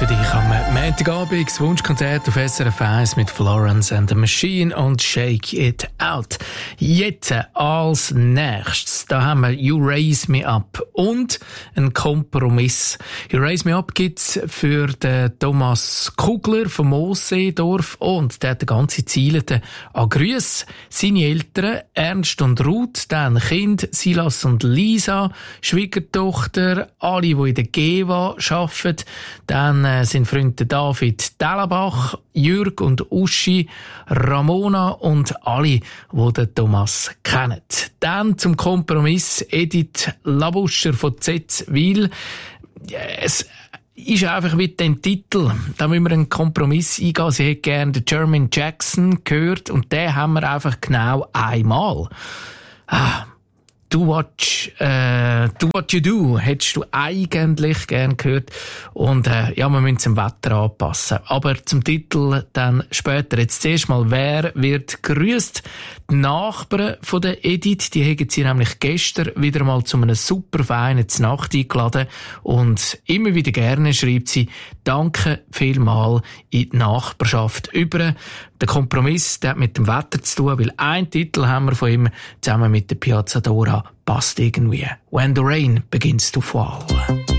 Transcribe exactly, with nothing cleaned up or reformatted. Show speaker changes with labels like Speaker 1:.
Speaker 1: für dich am Montagabend. Das Wunschkonzert auf S R F eins mit Florence and the Machine und Shake It Out. Jetzt als nächstes, da haben wir You Raise Me Up und ein Kompromiss. You Raise Me Up gibt's für den Thomas Kugler vom Moosseedorf und der hat eine ganze Ziele an Grüsse. Seine Eltern, Ernst und Ruth, dann Kind, Silas und Lisa, Schwiegertochter, alle, die in der Geva arbeiten. Dann äh, sind Freunde David Dellenbach, Jürg und Uschi, Ramona und alle, die den Thomas kennen. Dann zum Kompromiss Edith Labuscher von Zetzwil. Es ist einfach wie den Titel. Da müssen wir einen Kompromiss eingehen. Sie hätte gerne den Jermaine Jackson gehört und den haben wir einfach genau einmal. Ah. Do what, äh, do what you do, hättest du eigentlich gern gehört. Und, äh, ja, wir müssen es dem Wetter anpassen. Aber zum Titel dann später. Jetzt zuerst mal, wer wird grüßt? Die Nachbarn von der Edith, die haben sie nämlich gestern wieder mal zu einem super feinen Nacht eingeladen. Und immer wieder gerne schreibt sie, danke vielmal in die Nachbarschaft über. Der Kompromiss, der hat mit dem Wetter zu tun, weil ein Titel haben wir von ihm zusammen mit der Piazza Dora passt irgendwie. When the rain begins to fall.